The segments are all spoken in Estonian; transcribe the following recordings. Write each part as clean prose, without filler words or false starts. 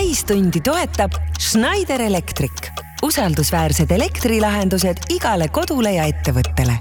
Ühistundi toetab Schneider Electric. Usaldusväärsed elektrilahendused igale kodule ja ettevõttele.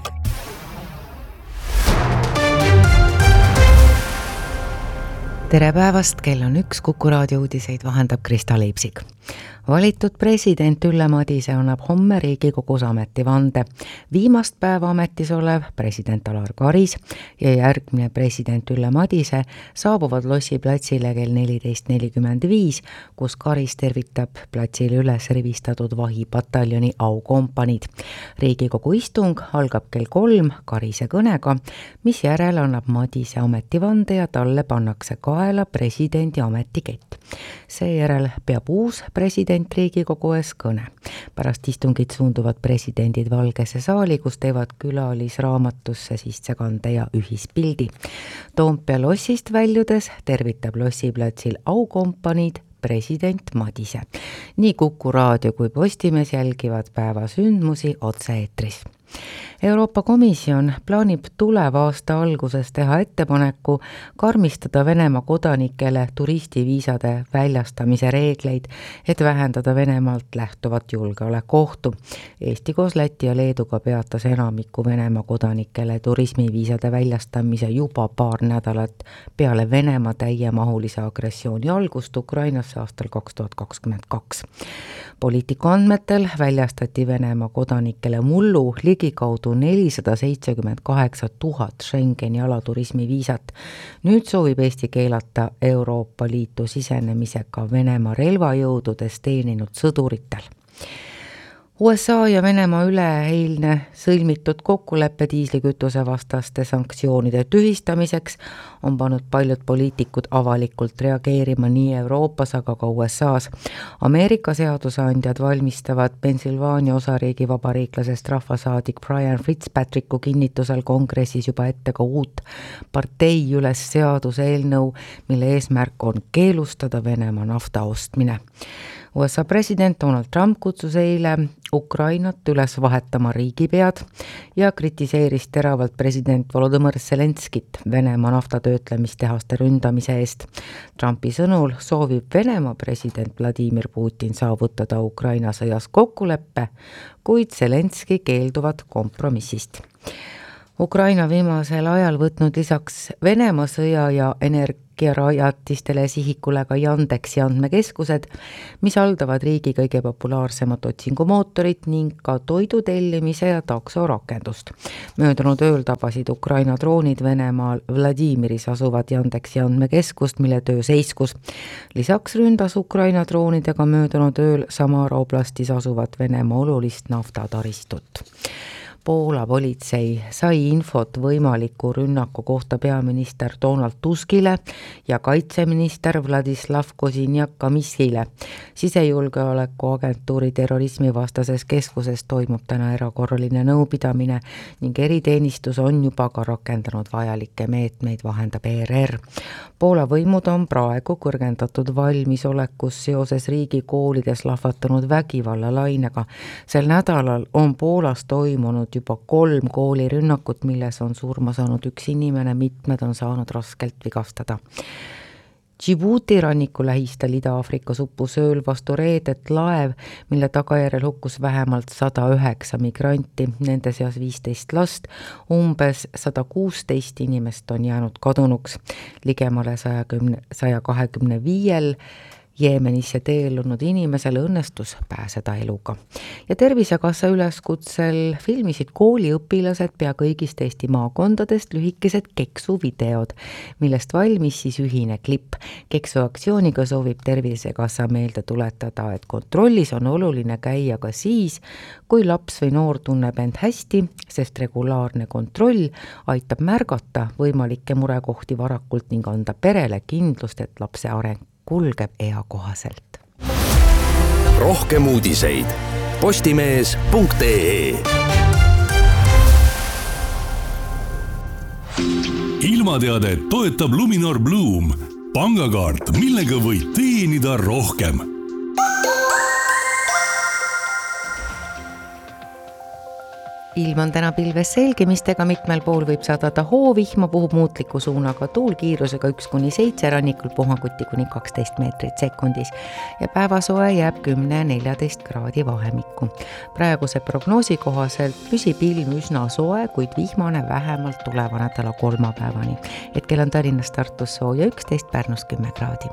Tere päevast, kell on 1, Kuku raadio uudiseid vahendab Krista Leipsik. Valitud president Ülle Madise annab homme Riigikogus ametivande. Viimast päeva ametis olev president Alar Karis ja järgmine president Ülle Madise saabuvad Lossi platsile kell 14.45, kus Karis tervitab platsile üles rivistatud vahipataljoni aukompaniid. Riigikogu istung algab kell 3 Karise kõnega, mis järel annab Madise ametivande ja talle pannakse kaela presidendi ametikett. Seejärel peab uus president Riigikogu ees kõne. Pärast istungit suunduvad presidendid Valgesse saali, kus teevad külalisraamatusse sissekande ja ühispildi. Toompea lossist väljudes tervitab lossiplatsil aukompaniid president Madise. Nii Kuku raadio kui Postimees jälgivad päeva sündmusi otse-eetris. Euroopa Komisjon plaanib tuleva aasta alguses teha ettepaneku karmistada Venemaa kodanikele turistiviisade väljastamise reegleid, et vähendada Venemaalt lähtuvat julgeolekuohtu. Eesti koos Läti ja Leeduga peatas enamiku Venemaa kodanikele turismiviisade väljastamise juba paar nädalat peale Venemaa täiemahulise agressiooni algust Ukrainasse aastal 2022. Poliitiku andmetel väljastati Venemaa kodanikele mullu ligikaudu 478 000 Schengeni alaturismiviisat. Nüüd soovib Eesti keelata Euroopa Liitu sisenemisega Venemaa relvajõududes teeninud sõduritel. USA ja Venemaa üleeilne sõlmitud kokkuleppe diislikütuse vastaste sanktsioonide tühistamiseks on pannud paljud poliitikud avalikult reageerima nii Euroopas, aga ka USA's. Ameerika seadusandjad valmistavad Pennsylvania osariigi vabariiklasest rahvasaadik Brian Fitzpatricku kinnitusel kongressis juba ette ka uut partei üles seaduseelnõu, mille eesmärk on keelustada Venemaa nafta ostmine. USA president Donald Trump kutsus eile Ukrainat üles vahetama riigipead ja kritiseeris teravalt president Volodõmõr Zelenskit Venemaa naftatöötlemistehaste ründamise eest. Trumpi sõnul soovib Venemaa president Vladimir Putin saavutada Ukraina sõjas kokkuleppe, kuid Zelenski keelduvad kompromissist. Ukraina viimasel ajal võtnud lisaks Venemaa sõja ja energiarajatistele sihikule ka Yandeksi andmekeskused, mis haldavad riigi kõige populaarsemat otsingumootorit ning ka toidutellimise ja takso rakendust. Möödunud ööl tabasid Ukraina droonid Venemaal Vladimiris asuvad Yandeksi andmekeskust, mille töö seiskus. Lisaks ründas Ukraina droonidega möödunud ööl Samara oblastis asuvat Venemaa olulist naftataristut. Poola politsei sai infot võimaliku rünnaku kohta peaminister Donald Tuskile ja kaitseminister Vladislav Koziniak-Kamiskile. Sisejulgeolekuagentuuri terrorismivastases keskuses toimub täna erakorraline nõupidamine ning eriteenistus on juba ka rakendanud vajalikke meetmeid, vahendab ERR. Poola võimud on praegu kõrgendatud valmisolekus seoses riigi koolides lahvatanud vägivallalainega. Sel nädalal on Poolas toimunud juba 3 koolirünnakut, milles on surma saanud 1 inimene, mitmed on saanud raskelt vigastada. Djibouti ranniku lähistel Ida-Afrikas uppus ööl vastu reedet laev, mille tagajärjel hukkus vähemalt 109 migranti, nende seas 15 last, umbes 116 inimest on jäänud kadunuks, ligemale 125 Jeemenisse teelunud inimesele õnnestus pääseda eluga. Ja Tervisekassa üleskutsel filmisid kooliõpilased pea kõigist Eesti maakondadest lühikesed keksuvideod, millest valmis siis ühine klipp. Keksuaktsiooniga soovib Tervisekassa meelde tuletada, et kontrollis on oluline käia ka siis, kui laps või noor tunneb end hästi, sest regulaarne kontroll aitab märgata võimalikke murekohti varakult ning anda perele kindlust, et lapse areng kulgeb eakohaselt. Rohkem uudiseid postimees.ee. Ilmateadet toetab Luminor Bloom, pangakaart, millega võid teenida rohkem. Ilm on täna pilves selgimistega, mitmel pool võib sadada hoovihma, puhub muutliku suunaga tuul kiirusega 1-7, rannikul puhanguti kuni 12 meetrit sekundis ja päevasoe jääb 10-14 kraadi vahemikku. Praeguse prognoosi kohaselt püsib ilm üsna soe, kuid vihmane vähemalt tuleva nädala kolmapäevani. Hetkel on Tallinnas Tartus sooja 11, Pärnus 10 kraadi.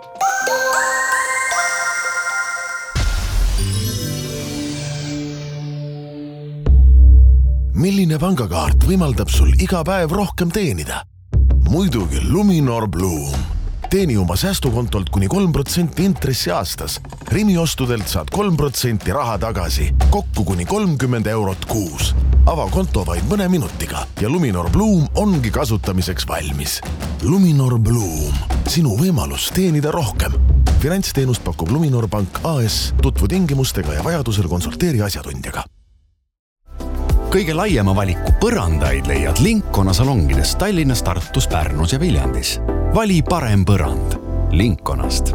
Milline pangakaart võimaldab sul iga päev rohkem teenida? Muidugi Luminor Bloom. Teeni oma säästukontolt kuni 3% intressi aastas. Rimi ostudelt saad 3% raha tagasi, kokku kuni 30 eurot kuus. Ava konto vaid mõne minutiga ja Luminor Bloom ongi kasutamiseks valmis. Luminor Bloom. Sinu võimalus teenida rohkem. Finantsteenust pakub Luminor Pank AS. Tutvu tingimustega ja vajadusel konsulteeri asjatundjaga. Kõige laiema valiku põrandaid leiad Linkona salongides Tallinnas, Tartus, Pärnus ja Viljandis. Vali parem põrand Linkonast.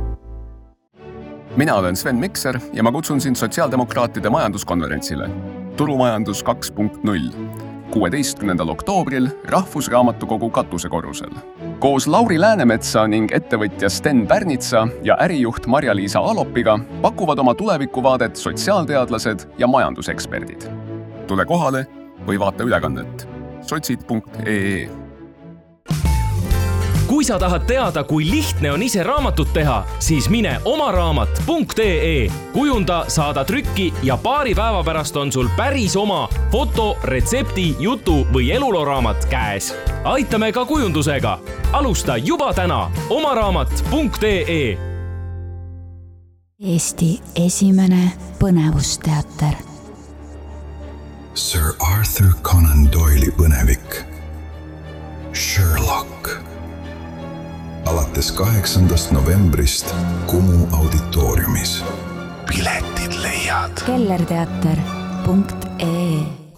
Mina olen Sven Mikser ja ma kutsun sind sotsiaaldemokraatide majanduskonverentsile Turumajandus 2.0 16. oktoobril Rahvusraamatukogu katusekorrusel. Koos Lauri Läänemetsa ning ettevõtja Sten Pärnitsa ja ärijuht Marja-Liisa Alopiga pakuvad oma tulevikuvaadet sotsiaalteadlased ja majanduseksperdid. Tule kohale või vaata ülekannet sotsid.ee. Kui sa tahad teada, kui lihtne on ise raamatut teha, siis mine omaraamat.ee. Kujunda, saada trükki ja paari päeva pärast on sul päris oma foto, retsepti, jutu või eluloraamat käes. Aitame ka kujundusega. Alusta juba täna omaraamat.ee. Eesti esimene põnevusteater. Sir Arthur Conan Doyle'i põnevik Sherlock. Alates 8. novembrist Kumu auditooriumis. Piletid leiad kellerteater.ee.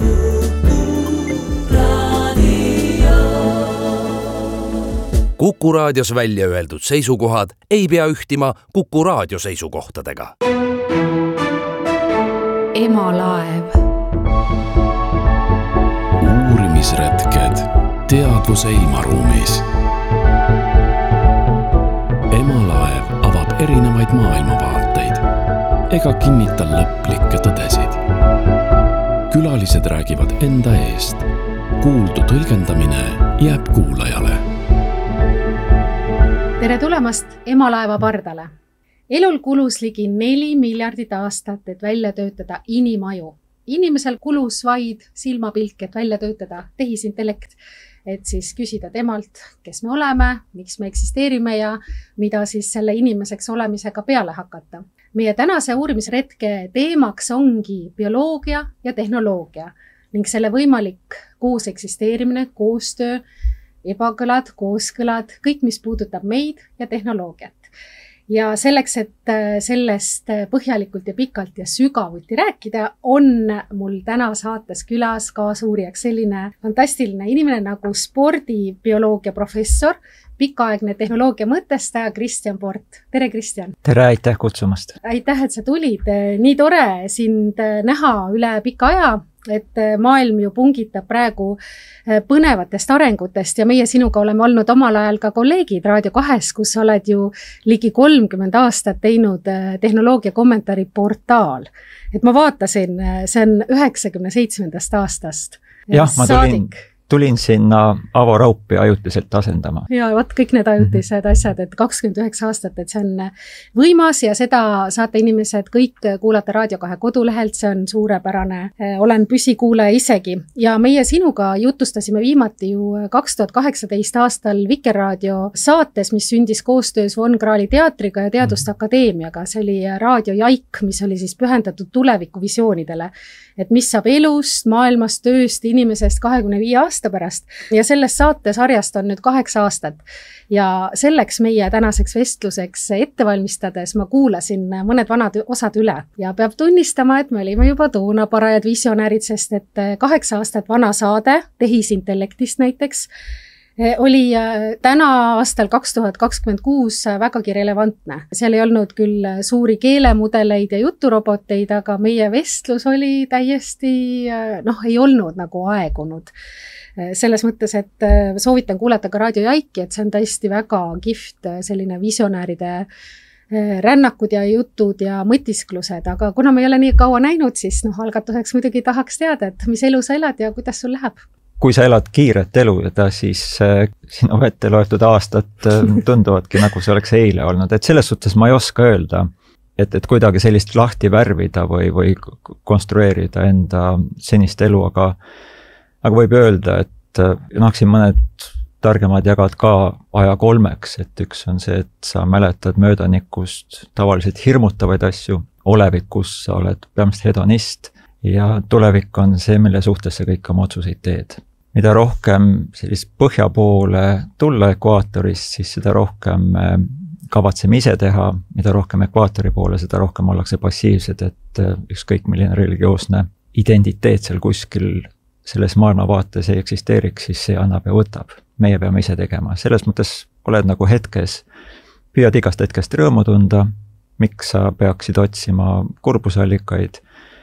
Kuku raadios välja öeldud seisukohad ei pea ühtima Kuku raadio seisukohtadega. Emalaev. Uurimisretked teadvuse ilmaruumis. Emalaev avab erinevaid maailmavaateid ega kinnita lõplikke tõdesid. Külalised räägivad enda eest. Kuuldu tõlgendamine jääb kuulajale. Tere tulemast Emalaeva pardale. Elul kulus ligi 4 miljardit aastat, et välja töötada inimaju. Inimesel kulus vaid silmapilk, et välja töötada tehisintellekt, et siis küsida temalt, kes me oleme, miks me eksisteerime ja mida siis selle inimeseks olemisega peale hakata. Meie tänase uurimisretke teemaks ongi bioloogia ja tehnoloogia ning selle võimalik koos eksisteerimine, koostöö, ebakõlad, kooskõlad, kõik, mis puudutab meid ja tehnoloogiat. Ja selleks, et sellest põhjalikult ja pikalt ja sügavuti rääkida, on mul täna saates külas kaasuurijaks selline fantastiline inimene nagu spordibioloogia professor, pikaaegne tehnoloogia mõtestaja Kristjan Port. Tere, Kristjan! Tere, aitäh kutsumast! Aitäh, et sa tulid. Nii tore sind näha üle pika aja, et maailm ju pungitab praegu põnevatest arengutest ja meie sinuga oleme olnud omal ajal ka kolleegid Raadio 2, kus oled ju ligi 30 aastat teinud tehnoloogia kommentaari portaal. Et ma vaatasin, see on 97. aastast. Jah, ma tulin sinna Avo Raupi ajutiselt asendama. Ja võt kõik need ajutised asjad, et 29 aastat, et see on võimas ja seda saate inimesed kõik kuulata Raadio 2 kodulehelt, see on suurepärane. Olen püsikuulaja isegi ja meie sinuga jutustasime viimati ju 2018 aastal Vikerraadio saates, mis sündis koostöös Von Krahli teatriga ja Teaduste Akadeemiaga. See oli Raadio Jaik, mis oli siis pühendatud tulevikuvisioonidele, et mis saab elust, maailmast, tööst, inimesest 25 aasta pärast ja selles saatesarjast on nüüd 8 aastat ja selleks meie tänaseks vestluseks ette valmistades ma kuulasin mõned vanad osad üle ja peab tunnistama, et me olime juba toona parajad visionäärid, sest et 8 aastat vana saade tehisintellektist näiteks oli täna aastal 2026 vägagi relevantne. Seal ei olnud küll suuri keelemudeleid ja juturoboteid, aga meie vestlus oli täiesti, ei olnud nagu aegunud. Selles mõttes, et soovitan kuulata ka Raadio Jaiki, et see on tõesti väga kihvt selline visionääride rännakud ja jutud ja mõtisklused, aga kuna me ei ole nii kaua näinud, siis algatuseks muidugi tahaks teada, et mis elu sa elad ja kuidas sul läheb? Kui sa elad kiiret elu, siis sinu ette loetud aastad tunduvadki nagu see oleks eile olnud, et selles suhtes ma ei oska öelda, et kuidagi sellist lahti värvida või konstrueerida enda senist elu, aga võib öelda, et siin mõned targemad jagad ka aja kolmeks, et üks on see, et sa mäletad möödanikust tavaliselt hirmutavaid asju, olevikus sa oled peamiselt hedonist ja tulevik on see, mille suhtes sa kõik oma otsuseid teed. Mida rohkem sellist põhja poole tulla ekvaatorist, siis seda rohkem kavatseme ise teha, mida rohkem ekvaatori poole, seda rohkem ollakse passiivsed, et ükskõik milline religioosne identiteet seal kuskil selles maailmavaates ei eksisteeriks, siis see annab ja võtab. Meie peame ise tegema. Selles mõttes oled nagu hetkes, püüad igast hetkest rõõmu tunda, miks sa peaksid otsima kurbusallikaid.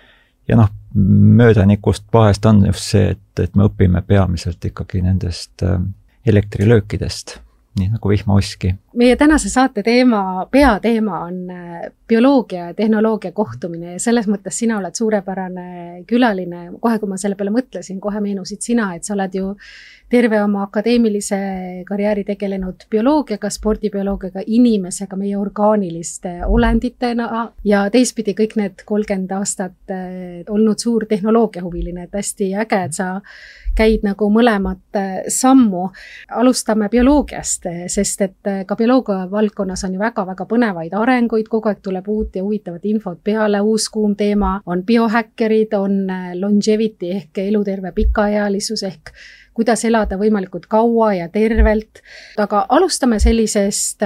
Ja möödanikust vahest on just see, et me õpime peamiselt ikkagi nendest elektrilöökidest, nii nagu vihmaoski. Meie tänase saate peateema on bioloogia ja tehnoloogia kohtumine ja selles mõttes sina oled suurepärane külaline. Kohe, kui ma selle peale mõtlesin, kohe meenusid sina, et sa oled ju terve oma akadeemilise karjääri tegelenud bioloogiaga, spordibioloogiaga, inimesega, meie orgaaniliste olenditena ja teistpidi kõik need 30 aastat olnud suur tehnoloogiahuviline, et hästi äge, et sa käid nagu mõlemat sammu. Alustame bioloogiast, sest et ka bioloogia valdkonnas on ju väga-väga põnevaid arenguid, kogu aeg tuleb uut ja huvitavat infot peale, uus kuum teema on biohäkkerid, on longevity ehk eluterve pikaealisus ehk kuidas elada võimalikult kaua ja tervelt. Aga alustame sellisest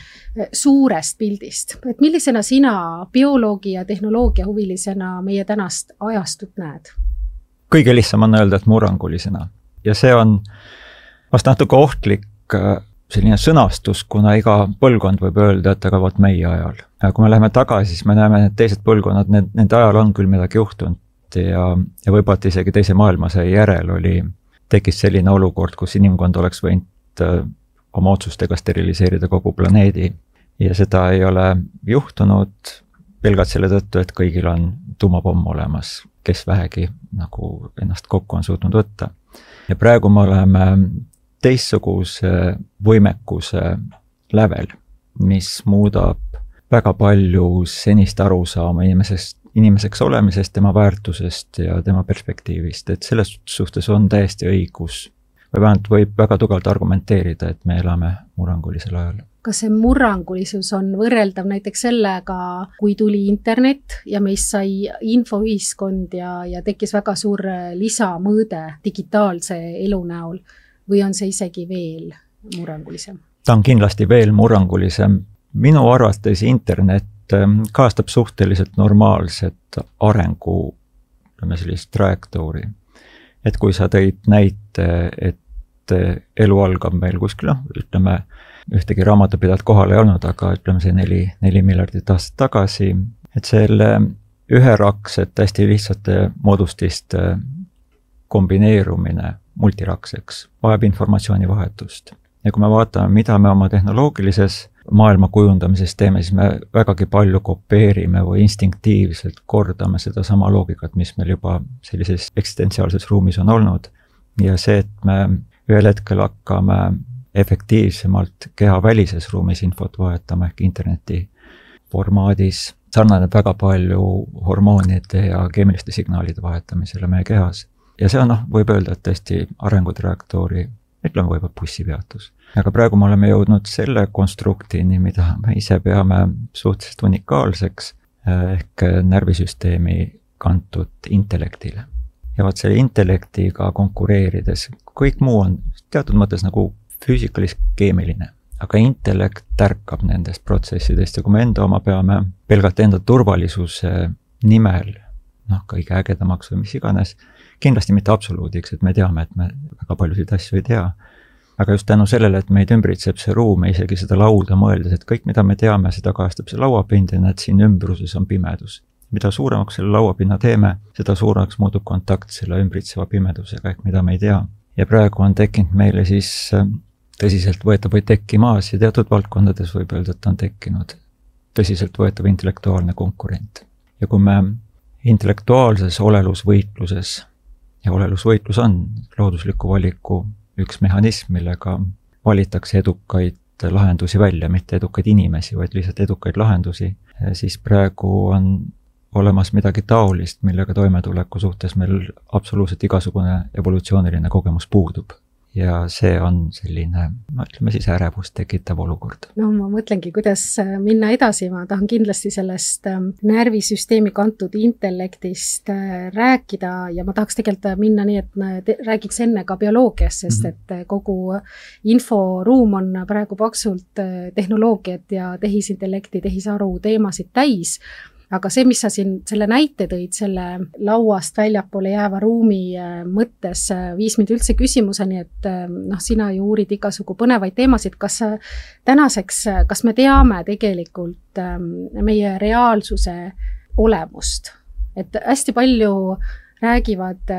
suurest pildist, et millisena sina bioloogi ja tehnoloogia huvilisena meie tänast ajastut näed? Kõige lihtsam on öelda, et murrangulisena. Ja see on vast natuke ohtlik selline sõnastus, kuna iga põlvkond võib öelda, et aga vot meie ajal. Ja kui me läheme tagasi, siis me näeme, et teised põlvkonnad, nende ajal on küll midagi juhtunud ja võib-olla isegi teise maailmasõja järel tekkis selline olukord, kus inimkond oleks võinud oma otsustega steriliseerida kogu planeedi ja seda ei ole juhtunud pelgalt selle tõttu, et kõigil on tuumapomm olemas, kes vähegi nagu ennast kokku on suutnud võtta. Ja praegu me oleme teistsuguse võimekuse lävel, mis muudab väga palju senist arusaama inimeseks olemisest, tema väärtusest ja tema perspektiivist, et selles suhtes on täiesti õigus või vähemalt võib väga tugevalt argumenteerida, et me elame murrangulisel ajal. Kas see murrangulisus on võrreldav näiteks sellega, kui tuli internet ja meist sai infoühiskond ja tekkis väga suur lisamõõde digitaalse elu näol või on see isegi veel murrangulisem? Ta on kindlasti veel murrangulisem. Minu arvates internet kaastab suhteliselt normaalset arengu sellist trajektoori. Et kui sa tõid näite, et elu algab meil kuskil, ütleme, ühtegi raamatupidajat kohal ei olnud, aga ütleme see 4 miljardit aastat tagasi, et selle üheraksed hästi lihtsate moodustiste kombineerumine multirakseks vajab informatsioonivahetust. Ja kui me vaatame, mida me oma tehnoloogilises maailma kujundamises teeme, siis me vägagi palju kopeerime või instinktiivselt kordame seda sama loogikat, mis meil juba sellises eksistentsiaalses ruumis on olnud. Ja see, et me ühel hetkel hakkame efektiivsemalt keha välises ruumis infot vahetama ehk interneti formaadis, sarnaneb väga palju hormoonide ja keemiliste signaalide vahetamisele meie kehas. Ja see on, võib öelda, et tõesti arengutrajektoori, ütleme võib-olla bussipeatus. Aga praegu me oleme jõudnud selle konstruktini, mida me ise peame suhteliselt unikaalseks ehk närvisüsteemi kantud intellektile. Ja vaat selle intellektiga konkureerides, kõik muu on teatud mõttes nagu füüsikalis-keemiline, aga intellekt tärkab nendest protsessidest ja kui me enda oma peame pelgalt enda turvalisuse nimel, kõige ägedamaks või mis iganes, kindlasti mitte absoluudiks, et me teame, et me väga paljusid asju ei tea, aga just tänu sellele, et meid ümbritseb see ruum ja isegi seda lauda mõeldes, et kõik, mida me teame, seda kajastab see lauapind ja näed, siin ümbruses on pimedus. Mida suuremaks selle lauapinna teeme, seda suuremaks muutub kontakt selle ümbritseva pimedusega, ehk mida me ei tea. Ja praegu on tekkinud meile siis tõsiselt võetav või tekkimaas ja teatud valdkondades võib öelda, et on tekkinud tõsiselt võetav intellektuaalne konkurent. Ja kui me intellektuaalses olelusvõitluses, ja olelusvõitlus on loodusliku valiku üks mehhanism, millega valitakse edukaid lahendusi välja, mitte edukaid inimesi, vaid lihtsalt edukaid lahendusi, siis praegu on olemas midagi taolist, millega toimetuleku suhtes meil absoluutselt igasugune evolutsiooniline kogemus puudub. Ja see on selline, ütleme siis ärevust tekitav olukord. No ma mõtlengi, kuidas minna edasi, ma tahan kindlasti sellest närvisüsteemi kantud intellektist rääkida ja ma tahaks tegelikult minna nii, et räägiks enne ka bioloogiast, sest et kogu inforuum on praegu paksult tehnoloogiat ja tehisintellekti, tehisaru teemasid täis. Aga see, mis sa siin selle näite tõid, selle lauast väljapoole jääva ruumi mõttes viis mind üldse küsimuseni, et sina ju uurid igasugu põnevaid teemasid, kas tänaseks, kas me teame tegelikult meie reaalsuse olemust? Et hästi palju räägivad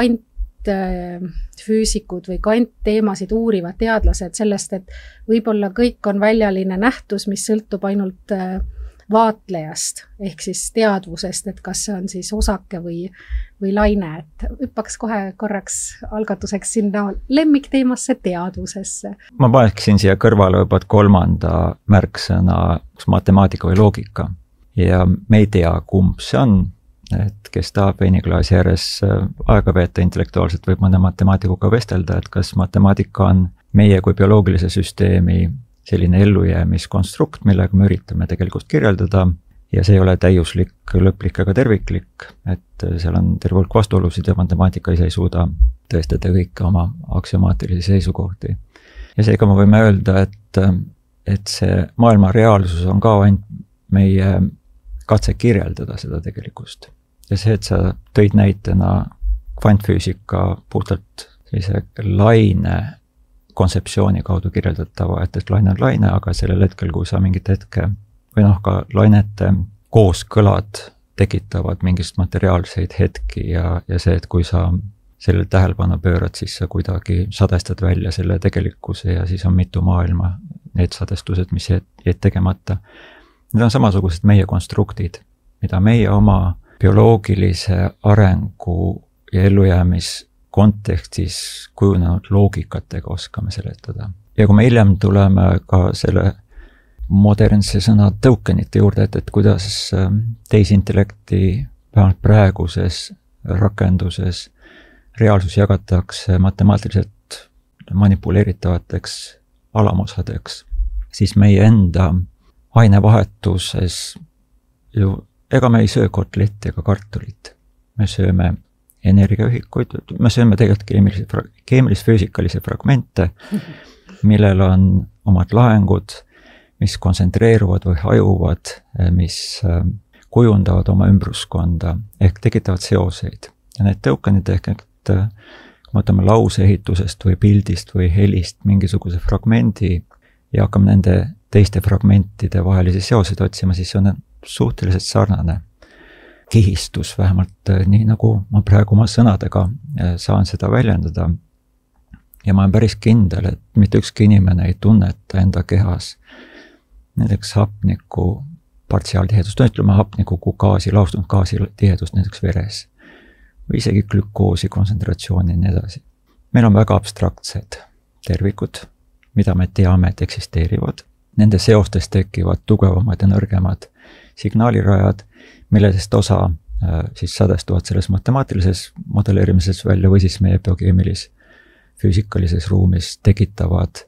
kvantfüüsikud või kvantteemasid uurivad teadlased sellest, et võib-olla kõik on väljaline nähtus, mis sõltub ainult vaatlejast, ehk siis teadvusest, et kas see on siis osake või laine, et hüppaks kohe korraks algatuseks sinna lemmikteemasse teadvusesse. Ma paneksin siia kõrvale juba kolmanda märksõna matemaatika või loogika ja me ei tea, kumb see on, et kes tahab veiniklaasi ääres aega veeta intellektuaalselt, võib mõne matemaatikuga vestelda, et kas matemaatika on meie kui bioloogilise süsteemi selline ellujäämiskonstrukt, millega me üritame tegelikult kirjeldada ja see ei ole täiuslik, lõplik ega terviklik, et seal on terve hulk vastuolusid ja matemaatika ise ei suuda tõestada kõike oma aksiomaatilisi seisukohti. Ja seega me võime öelda, et see maailma reaalsus on ka ainult meie katse kirjeldada seda tegelikkust. Ja see, et sa tõid näitena kvantfüüsika puhtalt sellise laine kontseptsiooni kaudu kirjeldatava, et laine on laine, aga sellel hetkel, kui sa mingit hetke või ka lainete kooskõlad tekitavad mingist materiaalseid hetki ja see, et kui sa selle tähelepanu pöörad, siis sa kuidagi sadestad välja selle tegelikkuse ja siis on mitu maailma, need sadestused, mis jäid tegemata. Need on samasugused meie konstruktid, mida meie oma bioloogilise arengu ja ellujäämis kontekstis kujunenud loogikatega oskame seletada. Ja kui me hiljem tuleme ka selle modernse sõna tokenite juurde, et kuidas tehisintellekti vähemalt praeguses rakenduses reaalsus jagatakse matemaatiliselt manipuleeritavateks alamosadeks, siis meie enda ainevahetuses ju, ega me ei söö kotletti ega kartulit, me sööme energiaühikuid, me sööme tegelikult keemilis-füüsikalisi fragmente, millel on omad lahengud, mis kontsentreeruvad või hajuvad, mis kujundavad oma ümbruskonda ehk tekitavad seoseid. Ja need tokenid ehk kui me võtame lauseehitusest või pildist või helist mingisuguse fragmendi ja hakkame nende teiste fragmentide vahelisi seoseid otsima, siis on suhteliselt sarnane kihistus, vähemalt nii nagu ma praegu oma sõnadega saan seda väljendada. Ja ma olen päris kindel, et mitte ükski inimene ei tunneta enda kehas näiteks hapniku partiaaltihedust, ütleme hapniku kui gaasi, laustunud gaasi tihedust näiteks veres või isegi glükoosi kontsentratsiooni ja nii edasi. Meil on väga abstraktsed tervikud, mida me teame, et eksisteerivad. Nende seostes tekivad tugevamad ja nõrgemad signaalirajad, milledest osa siis sadestuvad selles matemaatilises modelleerimises välja või siis meie biokeemilis füüsikalises ruumis tekitavad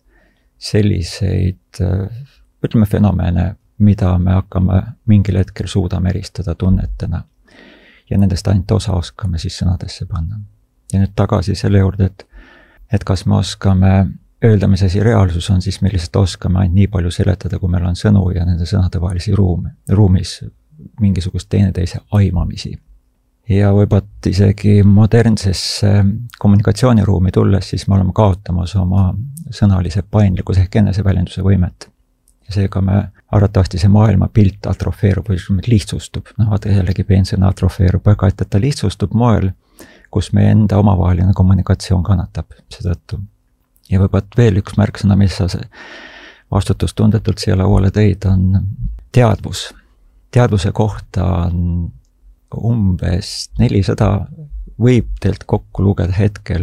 selliseid, ütleme fenomene, mida me hakkame mingil hetkel suudame eristada tunnetena. Ja nendest ainult osa oskame siis sõnadesse panna. Ja nüüd tagasi selle juurde, et kas me oskame öelda, mis asi reaalsus on, siis me lihtsalt oskame ainult nii palju seletada, kui meil on sõnu ja nende sõnade vahelisi ruumis mingisugust teineteise aimamisi. ja võivad isegi modernsesse kommunikatsiooniruumi tulles, siis me oleme kaotamas oma sõnalise paindlikkuse ehk eneseväljenduse võimet. Ja seega me arvatavasti see maailma pilt atrofeerub või lihtsustub. Vaata jällegi peensõna atrofeerub väga, et ta lihtsustub moel, kus meie enda omavaheline kommunikatsioon kannatab seetõttu. Ja võivad veel üks märksõna, mis sa vastutustundetult siia lauale tõid, on teadvus. Teadvuse kohta on umbes 400, võib teilt kokku lugeda hetkel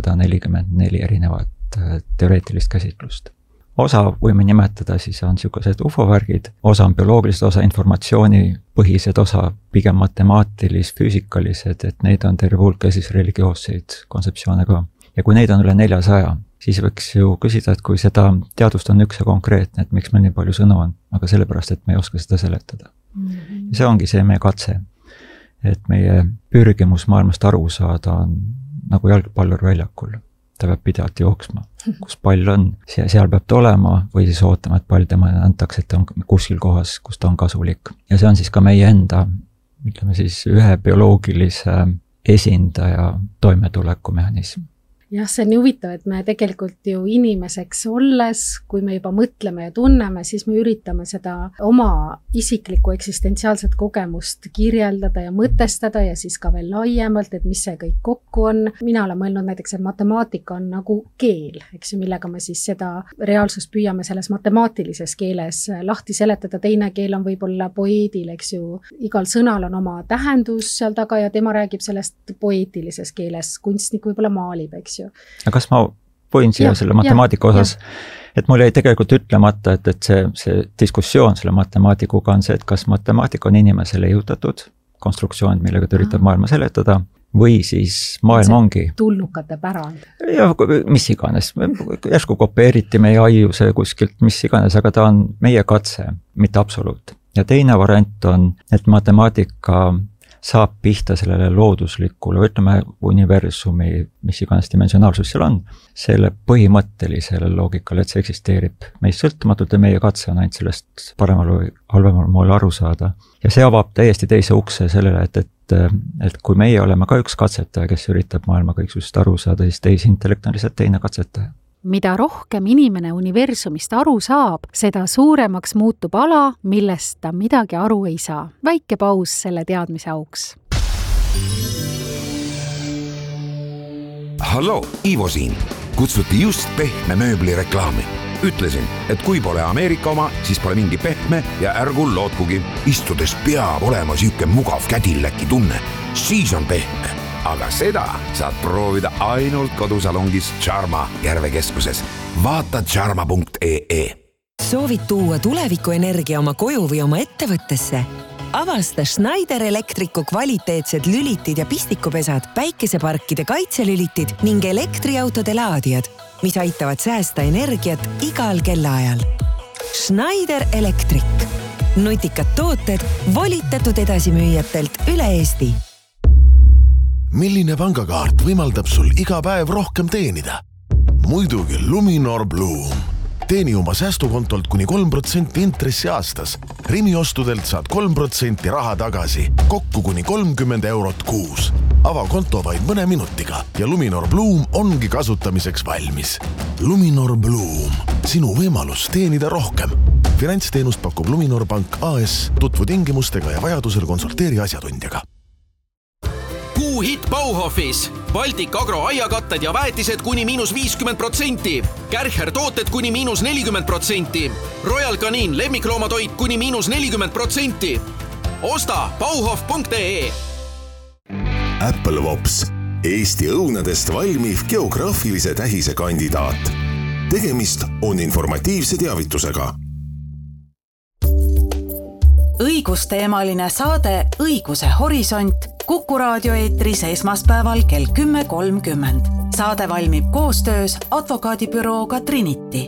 444 erinevat teoreetilist käsitlust. Osa võime nimetada siis on niisugused ufo-värgid, osa on bioloogilised, osa informatsioonipõhised, osa pigem matemaatilis-füüsikalised, et neid on terve hulk ja siis religioosseid kontseptsioone ka. Ja kui neid on üle 400, siis võiks ju küsida, et kui seda teadvust on üks ja konkreetne, et miks meil nii palju sõnu on, aga sellepärast, et me ei oska seda seletada. Ja see ongi see meie katse, et meie pürgimus maailmast aru saada on nagu jalgpallur väljakul. Ta peab pidevalt jooksma, kus pall on, seal peab ta olema või siis ootama, et pall tema antakse, et ta on kuskil kohas, kus ta on kasulik. Ja see on siis ka meie enda, ütleme siis ühe bioloogilise esindaja toimetulekumehhanism. Jah, see on nii huvitav, et me tegelikult ju inimeseks olles, kui me juba mõtleme ja tunneme, siis me üritame seda oma isiklikku eksistentsiaalset kogemust kirjeldada ja mõtestada ja siis ka veel laiemalt, et mis see kõik kokku on. Mina olen mõelnud näiteks, et matemaatika on nagu keel, eks ju, millega me siis seda reaalsust püüame selles matemaatilises keeles lahti seletada. Teine keel on võib-olla poeedil, eks ju. Igal sõnal on oma tähendus seal taga ja tema räägib sellest poeetilises keeles. Kunstnik võib-olla maalib, eks. Ja kas ma võin siia selle matemaatika osas, et mul jäi tegelikult ütlemata, et see diskussioon selle matemaatikuga on see, et kas matemaatika on inimesele jõutatud konstruktsioon, millega ta üritab maailma seletada, või siis maailm ongi tulnukate pärand. Ja mis iganes, järsku kopeeriti meie aiuse kuskilt, mis iganes, aga ta on meie katse, mitte absoluut. Ja teine variant on, et matemaatika saab pihta sellele looduslikule, ütleme universumi, mis iganes dimensionaalsus seal on, selle põhimõttelisele loogikale, et see eksisteerib meist sõltumatult ja meie katse on ainult sellest paremal või halvemal moel aru saada. Ja see avab täiesti teise ukse sellele, et kui meie oleme ka üks katsetaja, kes üritab maailma kõiksust aru saada, siis teisintellekt on lihtsalt teine katsetaja. Mida rohkem inimene universumist aru saab, seda suuremaks muutub ala, millest ta midagi aru ei saa. Väike paus selle teadmise auks. Hallo, Ivo siin. Kutsuti just pehme mööbli reklaami. Ütlesin, et kui pole Ameerika oma, siis pole mingi pehme ja ärgu lootkugi. Istudes peab olema siuke mugav kädilläki tunne. Siis on pehme. Aga seda saad proovida ainult kodusalongis Charma Järvekeskuses. Vaata charma.ee. Soovid tuua tulevikuenergia oma koju või oma ettevõttesse? Avasta Schneider Electricu kvaliteetsed lülitid ja pistikupesad, päikeseparkide kaitselülitid ning elektriautode laadijad, mis aitavad säästa energiat igal kellaajal. Schneider Electric. Nutikad tooted volitatud edasimüüjatelt üle Eesti. Milline pangakaart võimaldab sul iga päev rohkem teenida? Muidugi Luminor Bloom. Teeni oma säästukontolt kuni 3% intressi aastas. Rimi ostudelt saad 3% raha tagasi, kokku kuni 30 eurot kuus. Ava konto vaid mõne minutiga ja Luminor Bloom ongi kasutamiseks valmis. Luminor Bloom. Sinu võimalus teenida rohkem. Finantsteenust pakub Luminor Bank AS. Tutvu tingimustega ja vajadusel konsulteeri asjatundjaga. Hitt Bauhofis. Baltic Agro aiakatted ja väetised kuni -50%. Kärcher tooted kuni -40%. Royal Canin lemmikloomatoit kuni -40%. Osta bauhof.ee. Apple Wops. Eesti õunadest valmiv geograafilise tähise kandidaat. Tegemist on informatiivse teavitusega. Õigusteemaline saade Õiguse horisont Kuku raadio eetris esmaspäeval kell 10.30. Saade valmib koostöös advokaadibürooga Trinity.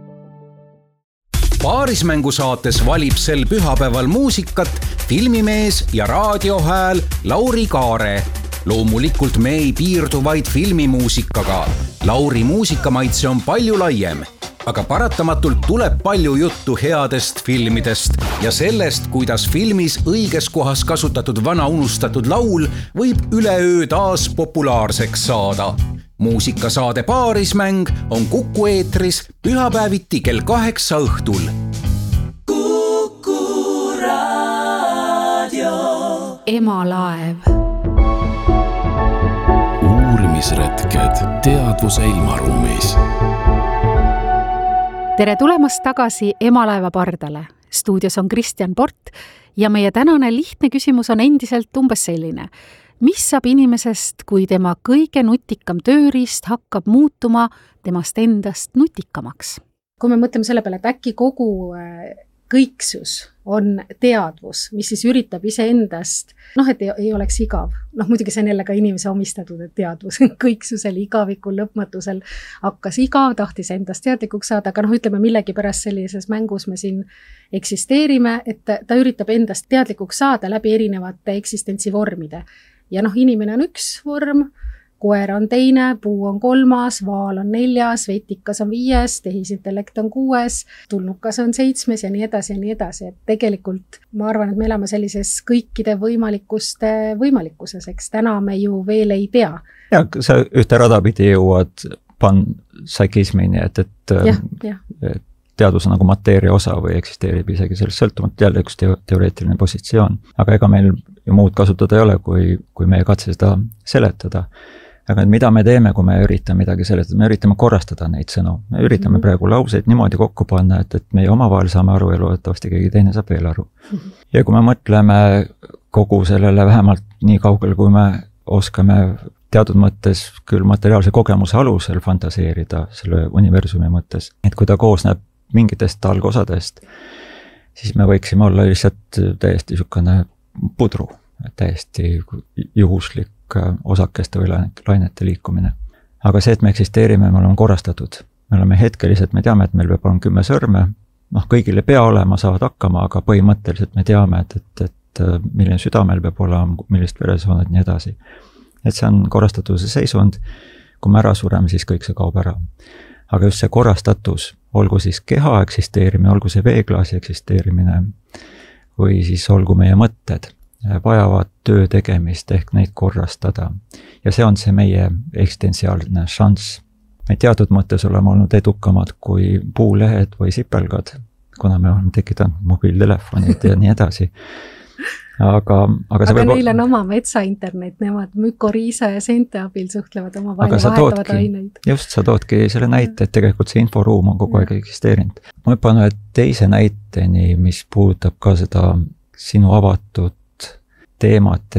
Paarismängu saates valib sel pühapäeval muusikat filmimees ja raadiohääl Lauri Kaare. Loomulikult me ei piirdu vaid filmimuusikaga. Lauri muusikamaitse on palju laiem. aga paratamatult tuleb palju juttu headest filmidest ja sellest, kuidas filmis õiges kohas kasutatud vana unustatud laul võib üleöö taas populaarseks saada. Muusikasaade Paarismäng on Kuku eetris pühapäeviti kell 8 õhtul. Kuku Raadio. Emalaev. Uurimisretked teadvuse ilmaruumis. Tere tulemast tagasi Emalaeva pardale. Stuudios on Kristjan Port ja meie tänane lihtne küsimus on endiselt umbes selline. Mis saab inimesest, kui tema kõige nutikam tööriist hakkab muutuma temast endast nutikamaks? Kui me mõtleme selle peale, et äkki kogu kõiksus on teadvus, mis siis üritab iseendast, et ei oleks igav. Muidugi see on jälle ka inimese omistatud, et teadvus kõiksusel, igavikul, lõpmatusel hakkas igav, tahtis endast teadlikuks saada, aga ütleme millegi pärast sellises mängus me siin eksisteerime, et ta üritab endast teadlikuks saada läbi erinevate eksistentsivormide. Ja inimene on üks vorm, koer on teine, puu on 3, vaal on 4, vetikas on 5, tehisintellekt on 6, tulnukas on 7 ja nii edasi ja nii edasi. Et tegelikult ma arvan, et me elame sellises kõikide võimalikkuste võimalikkuses, eks täna me ju veel ei tea. Ja sa ühte radapidi jõuad panpsühhismini, et teadus on nagu mateeria osa või eksisteerib isegi sellest sõltumata, jälle üks teoreetiline positsioon. Aga ega meil ju muud kasutada ei ole, kui meie katse seda seletada. Aga mida me teeme, kui me üritame midagi seletada? Me üritame korrastada neid sõnu. Me üritame praegu lauseid niimoodi kokku panna, et meie omavahel saame aru ja loodetavasti keegi teine saab veel aru. Ja kui me mõtleme kogu sellele vähemalt nii kaugel, kui me oskame teatud mõttes küll materiaalse kogemuse alusel fantaseerida selle universumi mõttes, et kui ta koosneb mingitest algosadest, siis me võiksime olla lihtsalt täiesti niisugune pudru, täiesti juhuslik osakeste või lainete liikumine. Aga see, et me eksisteerime, me oleme korrastatud. Me oleme hetkeliselt, me teame, et meil peab olema 10 sõrme, kõigile pea olema, saavad hakkama, aga põhimõtteliselt me teame, et milline süda meil peab olema, millist veresooned nii edasi. Et see on korrastatuse seisund, kui me ära sureme, siis kõik see kaob ära. Aga just see korrastatus, olgu siis keha eksisteerimine, olgu see veeklaasi eksisteerimine või siis olgu meie mõtted, vajavad töö tegemist ehk neid korrastada. Ja see on see meie eksistentsiaalne šanss. Me teatud mõttes oleme olnud edukamad kui puulehed või sipelgad, kuna me oleme tekitanud mobiiltelefonid ja nii edasi. Aga neil on oma metsainternet, nemad mükoriisa ja seente abil suhtlevad oma vahel ja vahetavad aineid. Just, sa toodki selle näite, et tegelikult see inforuum on kogu aeg eksisteerinud. Ma hüppan ühe teise näiteni, mis puudutab ka seda sinu avatud teemat,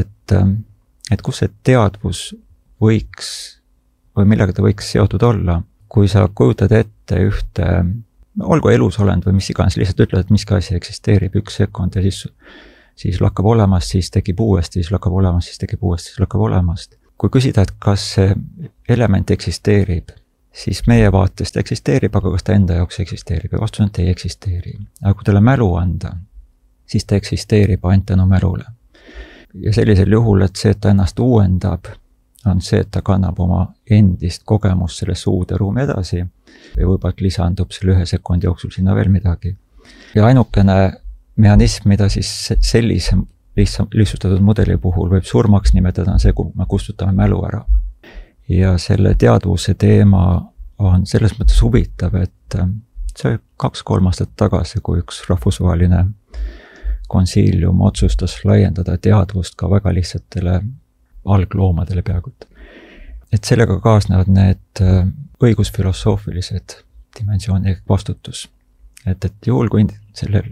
et kus see teadvus võiks või millega ta võiks seotud olla, kui sa kujutad ette ühte, olgu elusolend või mis iganes, lihtsalt ütled, et miski asi eksisteerib 1 sekund ja siis lakkab olemast, siis tekib uuesti, siis lakkab olemast, siis tekib uuesti, siis lakkab olemast. Kui küsida, et kas see element eksisteerib, siis meie vaatest eksisteerib, aga kas ta enda jaoks eksisteerib ja vastus on, et ei eksisteeri. Aga kui talle mälu anda, siis ta eksisteerib ainult tänu mälule. Ja sellisel juhul, et see, et ta ennast uuendab, on see, et ta kannab oma endist kogemust sellesse uude ruumi edasi ja võib-olla lisandub selle 1 sekundi jooksul sinna veel midagi. Ja ainukene mehhanism, mida siis sellise lihtsustatud mudeli puhul võib surmaks nimetada, on see, kui me kustutame mälu ära. Ja selle teadvuse teema on selles mõttes huvitav, et see 2-3 aastat tagasi, kui üks rahvusvaheline konsiilium otsustas laiendada teadvust ka väga lihtsatele algloomadele peaaegu. Et sellega kaasnevad need õigusfilosoofilised dimensiooni ehk vastutus. Et juhul, kui sellel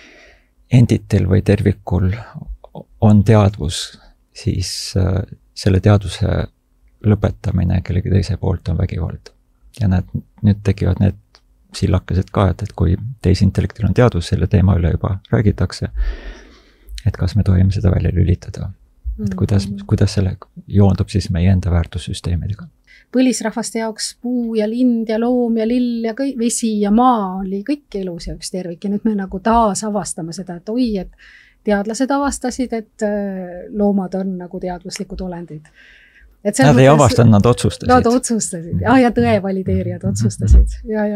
entitel või tervikul on teadvus, siis selle teadvuse lõpetamine kellegi teise poolt on vägivald. Ja nüüd tekivad need sillakesed ka, et kui teisintellektil on teadvus, selle teema üle juba räägitakse, et kas me tohime seda välja lülitada. Et kuidas selle joondub siis meie enda väärtussüsteemidega. Põlisrahvaste jaoks puu ja lind ja loom ja lill ja vesi ja maa oli kõik elus ja üks tervik. Ja nüüd me nagu taas avastame seda, et et teadlased avastasid, et loomad on nagu teadvuslikud olendid. Nad ei avastanud, nad otsustasid. Nad otsustasid, ja tõe valideerijad otsustasid,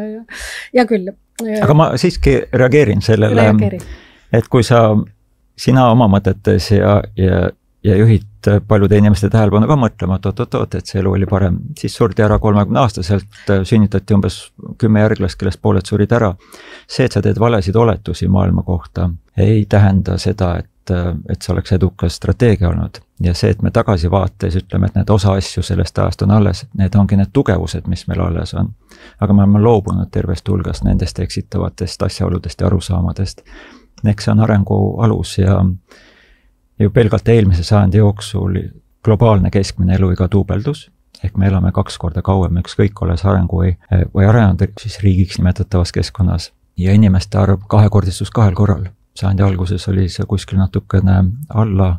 ja küll. Aga ma siiski reageerin sellele, et kui sina oma mõtetes ja juhid paljude inimeste tähelepanu ka mõtlema, et see elu oli parem, siis surdi ära 30-aastaselt, sünnitati umbes 10 järglast, kellest pooled surid ära. See, et sa teed valesid oletusi maailma kohta, ei tähenda seda, et see oleks edukas strateegia olnud. Ja see, et me tagasi vaates ütleme, et need osa asju sellest ajast on alles, need ongi need tugevused, mis meil alles on. Aga me oleme loobunud tervest hulgast nendest eksitavatest asjaoludest ja arusaamadest. Eks see on arengu alus ja ju pelgalt eelmise sajandi jooksul globaalne keskmine eluiga duubeldus, ehk me elame 2 korda kauem, ükskõik olles arengu või arenenud siis riigiks nimetatavas keskkonnas. Ja inimeste arv 2-kordistus 2 korral. Sajandi alguses oli see kuskil natukene alla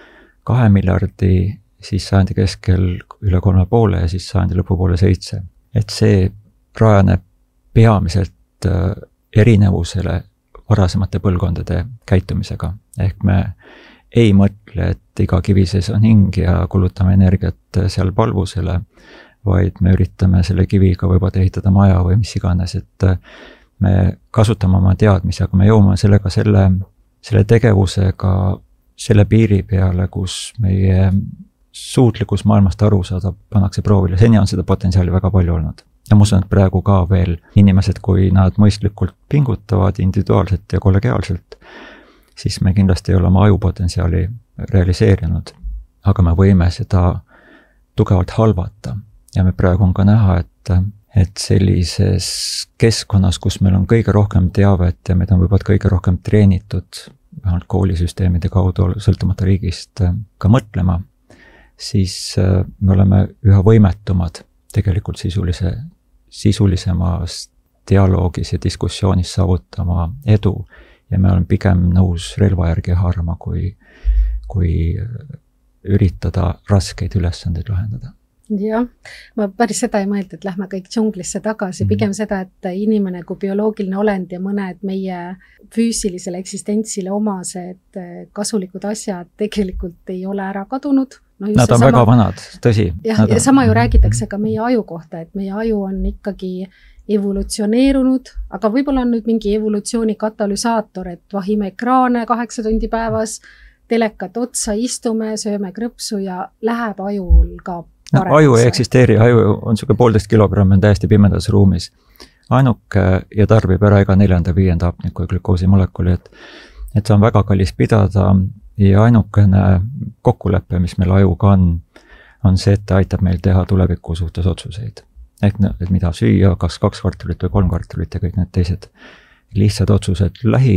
2 miljardi, siis sajandi keskel üle 3,5 ja siis sajandi lõpupoole 7. Et see rajaneb peamiselt erinevusele varasemate põlvkondade käitumisega. Ehk me ei mõtle, et iga kivi sees on hing ja kulutame energiat seal palvusele, vaid me üritame selle kiviga võib-olla ehitada maja või mis iganes, et me kasutame oma teadmisi, aga me jõuame sellega selle tegevusega selle piiri peale, kus meie suutlikkus maailmast aru saada pannakse proovile. Seni on seda potentsiaali väga palju olnud. Ja ma usun, et praegu ka veel inimesed, kui nad mõistlikult pingutavad individuaalselt ja kollegiaalselt, siis me kindlasti ei ole oma ajupotentsiaali realiseerinud, aga me võime seda tugevalt halvata. Ja me praegu on ka näha, et sellises keskkonnas, kus meil on kõige rohkem teavet ja meid on võib-olla kõige rohkem treenitud, vähemalt koolisüsteemide kaudu sõltumata riigist ka mõtlema, siis me oleme üha võimetumad tegelikult sisulisemas dialoogis ja diskussioonis saavutama edu ja me oleme pigem nõus relva järgi haarama, kui üritada raskeid ülesandeid lahendada. Jah, ma päris seda ei mõelda, et lähme kõik džunglisse tagasi, pigem seda, et inimene kui bioloogiline olend ja mõned meie füüsilisele eksistentsile omased kasulikud asjad tegelikult ei ole ära kadunud. Nad on väga vanad, tõsi. Ja sama ju räägitakse ka meie aju kohta, et meie aju on ikkagi evolutsioneerunud, aga võib-olla on nüüd mingi evolutsiooni katalüsaator, et vahime ekraane 8 tundi päevas, telekat otsa, istume, sööme krõpsu ja läheb ajul ka paremaks. Aju ei eksisteeri, aju on selline 1,5 kilogrammi, on täiesti pimedas ruumis. Ainuke ja tarbib ära iga 4.–5. hapniku ja glükoosimolekuli, et see on väga kallis pidada ja ainukene kokkulepe, mis meil ajuga on see, et ta aitab meil teha tuleviku suhtes otsuseid. Ehk et mida süüa, kas 2 kvartalit või 3 kvartalit ja kõik need teised lihtsad otsused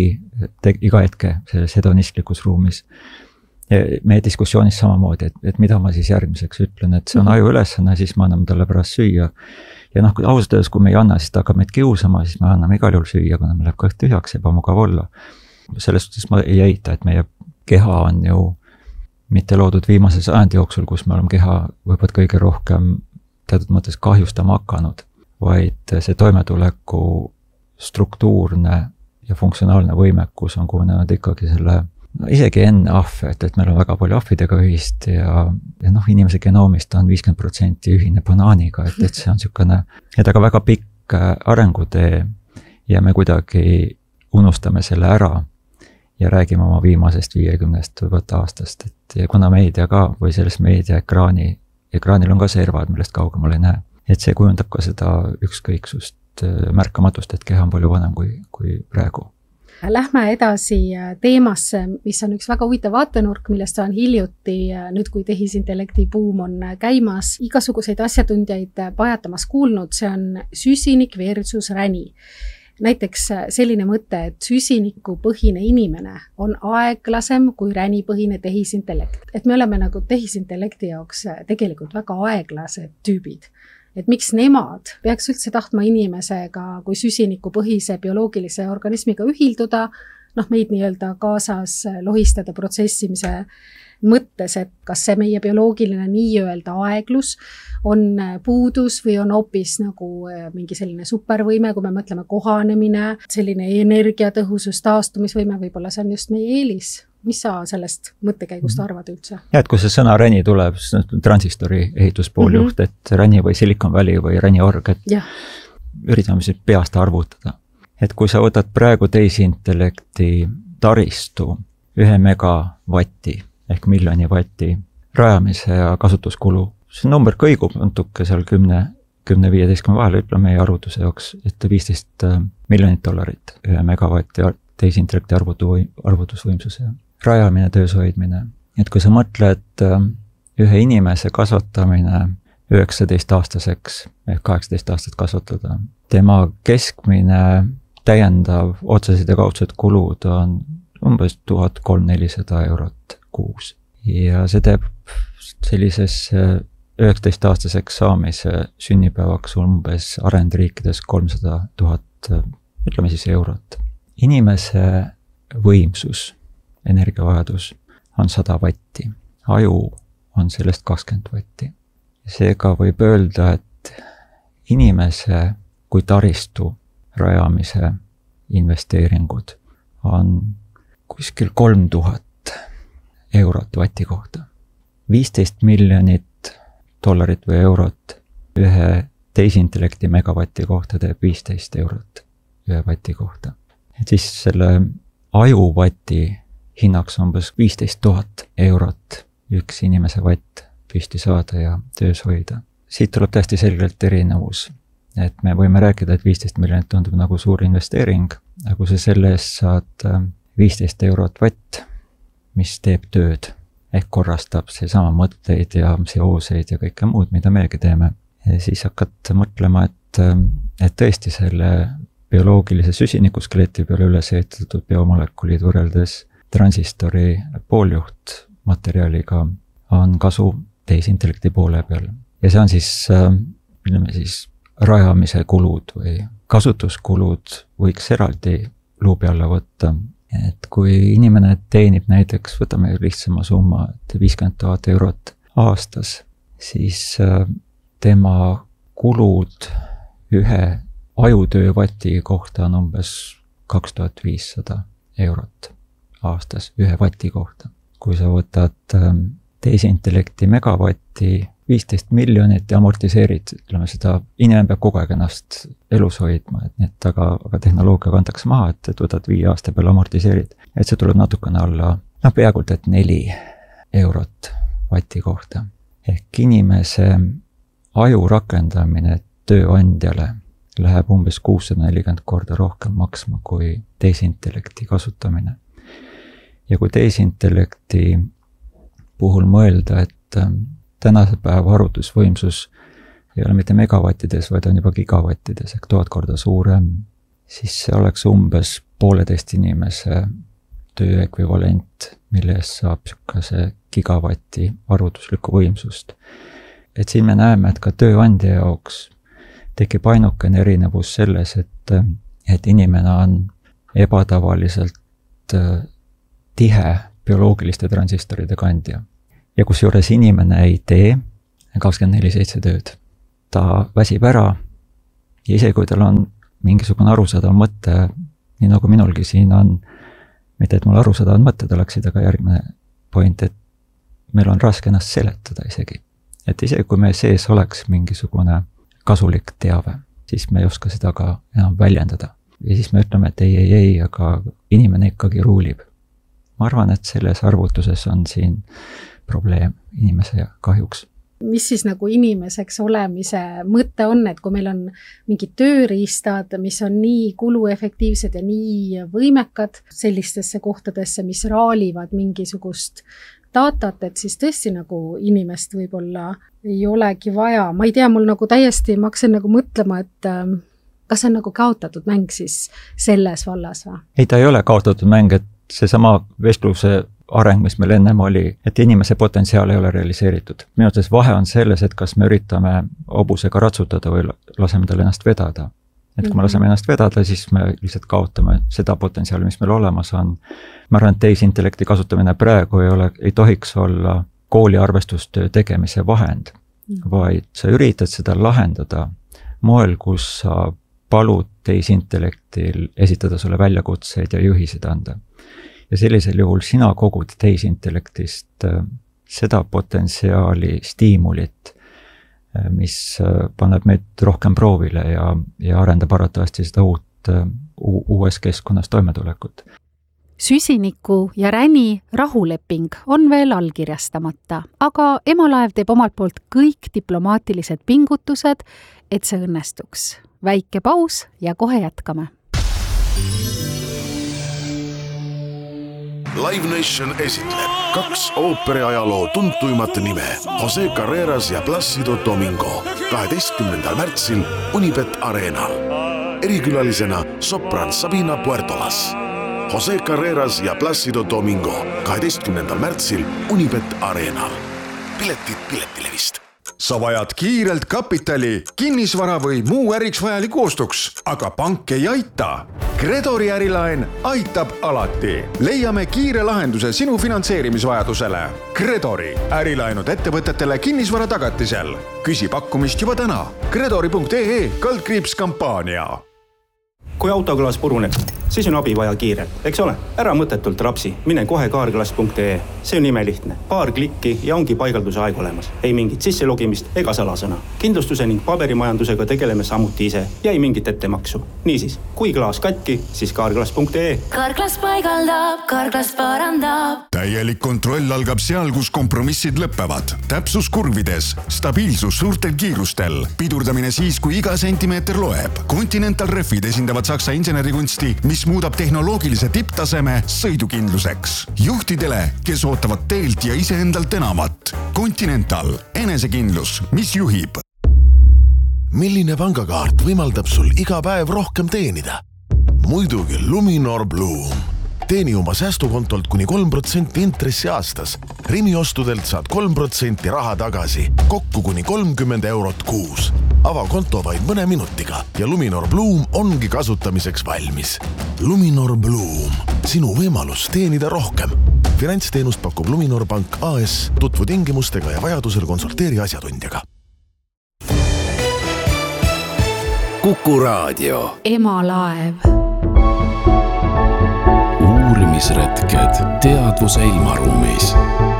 iga hetke selles hedonistlikus ruumis. Ja meie diskussioonis samamoodi, et mida ma siis järgmiseks ütlen, et see on aju ülesanne, siis me anname talle pärast süüa. Ja ausalt öeldes, kui me ei anna, siis ta hakkab meid kiusama, siis me anname igal juhul süüa, kuna me läheb kõht tühjaks, ebamugav olla. Selles suhtes ma ei eita, et meie keha on ju mitte loodud viimase sajandi jooksul, kus me oleme keha võib-olla kõige rohkem teatud mõttes kahjustama hakanud, vaid see toimetuleku struktuurne ja funktsionaalne võimekus on kujunenud ikkagi isegi enne ahve, et meil on väga palju ahvidega ühist ja inimese genoomist on 50% ühine banaaniga, et see on niisugune, et aga väga pikk arengutee ja me kuidagi unustame selle ära ja räägime oma viimasest 50 aastast, et kuna meedia ka või selles meedia ekraanil on ka servad, millest kaugemal ei näe, et see kujundab ka seda ükskõiksust märkamatust, et keha on palju vanem kui praegu. Lähme edasi teemasse, mis on üks väga huvitav vaatenurk, millest on hiljuti, nüüd kui tehisintellekti buum on käimas, igasuguseid asjatundjaid pajatamas kuulnud, see on süsinik versus räni. Näiteks selline mõte, et süsinikupõhine inimene on aeglasem kui ränipõhine tehisintellekt. Et me oleme nagu tehisintellekti jaoks tegelikult väga aeglased tüübid. Et miks nemad peaks üldse tahtma inimesega kui süsinikupõhise bioloogilise organismiga ühilduda, meid nii-öelda kaasas lohistada protsessimise mõttes, et kas see meie bioloogiline nii-öelda aeglus on puudus või on hoopis nagu mingi selline supervõime, kui me mõtleme kohanemine, selline energiatõhusus, taastumisvõime, võib-olla see on just meie eelis. mis sa sellest mõttekäigust arvad üldse? Ja, et kui see sõna räni tuleb, siis transistori ehituspooljuht, et räni või Silicon Valley või räniorg, et üritame siis peast arvutada. Et kui sa võtad praegu tehisintellekti taristu 1 megavatti ehk miljoni vatti rajamise ja kasutuskulu, see number kõigub natuke seal 10-15 vahel, ütleme meie arvutuse jaoks, et $15 miljonit 1 megavatti tehisintellekti arvutusvõimsuse rajamine, töös hoidmine. Et kui sa mõtled ühe inimese kasvatamine 19-aastaseks ehk 18 aastat kasvatada, tema keskmine täiendav otsesed ja kaudsed kulud on umbes 1300-400 eurot kuus. Ja see teeb sellises 19-aastaseks saamise sünnipäevaks umbes arendriikides 300 000, ütleme siis eurot. Inimese võimsus, energiavajadus on 100 vatti, aju on sellest 20 vatti. Seega võib öelda, et inimese kui taristu rajamise investeeringud on kuskil 3000 eurot vati kohta. 15 miljonit dollarit või eurot ühe tehisintellekti megavatti kohta teeb 15 eurot ühe vati kohta. Et siis selle ajuvati hinnaks on umbes 15 000 eurot üks inimese vatt püsti saada ja töös hoida. Siit tuleb täiesti selgelt erinevus, et me võime rääkida, et 15 miljonit tundub nagu suur investeering, aga kui sa selle eest saad 15 eurot vatt, mis teeb tööd, ehk korrastab seesama mõtteid ja seoseid ja kõike muud, mida meiegi teeme, siis hakkad mõtlema, et tõesti selle bioloogilise süsinikuskeleti peale üles ehitatud biomolekulid võrreldes transistori pooljuht materjaliga on kasu tehisintellekti poole peal. Ja see on siis, ütleme siis, rajamise kulud või kasutuskulud võiks eraldi luubi alla võtta. Et kui inimene teenib näiteks, võtame lihtsama summa, et 50 000 eurot aastas, siis tema kulud ühe ajutöövati kohta on umbes 2500 eurot aastas ühe vati kohta. Kui sa võtad tehisintellekti megavatti 15 miljonit ja amortiseerid, ütleme seda, inimene peab kogu aeg ennast elus hoidma, et aga tehnoloogia kantakse maha, et võtad 5 aasta peale amortiseerid, et see tuleb natukene alla, peaaegu et 4 eurot vati kohta. Ehk inimese aju rakendamine tööandjale läheb umbes 640 korda rohkem maksma kui tehisintellekti kasutamine. Ja kui tehisintellekti puhul mõelda, et tänase päeva arvutusvõimsus ei ole mitte megavattides, vaid on juba gigavattides ehk 1000 korda suurem, siis see oleks umbes 1,5 inimese töö ekvivalent, mille eest saab niisuguse gigavati arvutuslikku võimsust. Et siin me näeme, et ka tööandja jaoks tekib ainukene erinevus selles, et inimene on ebatavaliselt tihe bioloogiliste transistoride kandja. Ja kusjuures inimene ei tee 24/7 tööd. Ta väsib ära ja isegi kui tal on mingisugune arusaadav mõte, nii nagu minulgi siin on, mitte et mul arusaadav mõtted oleksid, aga järgmine point, et meil on raske ennast seletada isegi. Et isegi kui meie sees oleks mingisugune kasulik teave, siis me ei oska seda ka enam väljendada. Ja siis me ütleme, et ei, aga inimene ikkagi ruulib. Ma arvan, et selles arvutuses on siin probleem inimese kahjuks. Mis siis nagu inimeseks olemise mõte on, et kui meil on mingid tööriistad, mis on nii kuluefektiivsed ja nii võimekad sellistesse kohtadesse, mis raalivad mingisugust datat, et siis tõesti nagu inimest võib-olla ei olegi vaja. Ma ei tea, mul nagu täiesti, ma hakkasin nagu mõtlema, et kas see on nagu kaotatud mäng siis selles vallas või? Ei, ta ei ole kaotatud mäng, et seesama vestluse areng, mis meil ennem oli, et inimese potentsiaal ei ole realiseeritud. Minu arvates vahe on selles, et kas me üritame hobusega ratsutada või laseme tal ennast vedada. Et kui me laseme ennast vedada, siis me lihtsalt kaotame seda potentsiaali, mis meil olemas on. Ma arvan, et tehisintellekti kasutamine praegu ei tohiks olla kooli arvestustöö tegemise vahend, vaid sa üritad seda lahendada moel, kus sa palud tehisintellektil esitada sulle väljakutseid ja juhised anda. ja sellisel juhul sina kogud tehisintellektist seda potentsiaali, stiimulit, mis paneb meid rohkem proovile ja arendab arvatavasti seda uues keskkonnas toimetulekut. Süsiniku ja Räni rahuleping on veel allkirjastamata, aga Emalaev teeb omalt poolt kõik diplomaatilised pingutused, et see õnnestuks. Väike paus ja kohe jätkame. Live Nation esitleb 2 ooperiajaloo tuntuimat nime Jose Carreras ja Plácido Domingo 12. märtsil Unibet Arenal. Erikülalisena sopran Sabina Puertolas. Jose Carreras ja Plácido Domingo 12. märtsil Unibet Arenal. Piletid Piletilevist. Sa vajad kiirelt kapitali, kinnisvara või muu äriks vajaliku ostuks, aga pank ei aita. Credori ärilaen aitab alati. Leiame kiire lahenduse sinu finantseerimisvajadusele. Credori ärilaenud ettevõtetele kinnisvara tagatisel. Küsi pakkumist juba täna. Credori.ee/kampaania. Kui autoklaas puruneb, siis on abi vaja kiirelt, eks ole? Ära mõttetult rapsi, mine kohe kaarklaas.ee. See on imelihtne. Paar klikki ja ongi paigalduse aeg olemas. Ei mingit sisselogimist ega salasõna. Kindlustuse ning paberimajandusega tegeleme samuti ise ja ei mingit ettemaksu. Niisiis, kui klaas katki, siis kaarklaas.ee. Kaarklaas paigaldab, kaarklaas parandab. Täielik kontroll algab seal, kus kompromissid lõppevad. Täpsus kurvides, stabiilsus suurtel kiirustel, pidurdamine siis, kui iga sentimeeter loeb. Continental Refid esindavad Saksa insenerikunsti, mis muudab tehnoloogilise tipptaseme sõidukindluseks. Juhtidele, kes ootavad teelt ja iseendalt enamat. Continental, enesekindlus, mis juhib. Milline pangakaart võimaldab sul iga päev rohkem teenida? Muidugi Luminor Bloom. Teeni oma säästukontolt kuni 3% intressi aastas. Rimi ostudelt saad 3% raha tagasi, kokku kuni 30 eurot kuus. Ava konto vaid mõne minutiga ja Luminor Bloom ongi kasutamiseks valmis. Luminor Bloom, sinu võimalus teenida rohkem. Finantsteenust pakub Luminor Pank AS, tutvu tingimustega ja vajadusel konsulteeri asjatundjaga. Kuku Raadio. Emalaev. Uurimisretked teadvuse ilmaruumis.